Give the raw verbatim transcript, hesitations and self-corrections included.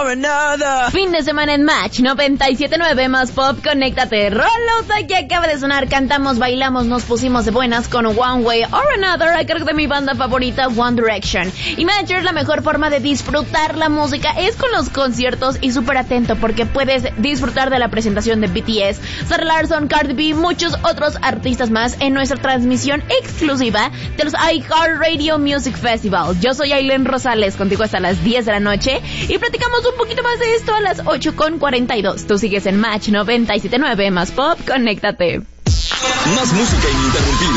or another. Fin de semana en Match noventa y siete punto nueve más pop, conéctate. Roll Out que acaba de sonar, cantamos, bailamos, nos pusimos de buenas con One Way or Another a cargo de mi banda favorita One Direction. Y Matcher, la mejor forma de disfrutar la música es con los conciertos y súper atento porque puedes disfrutar de la presentación de B T S, Sarah Larsson, Cardi B y muchos otros artistas más en nuestra transmisión exclusiva de los iHeartRadio Music Festival. Yo soy Aileen Rosales, contigo hasta las diez de la noche y platicamos un poquito más de esto a las ocho con cuarenta y dos. Tú sigues en Match noventa y siete punto nueve más pop, conéctate. Más música ininterrumpida.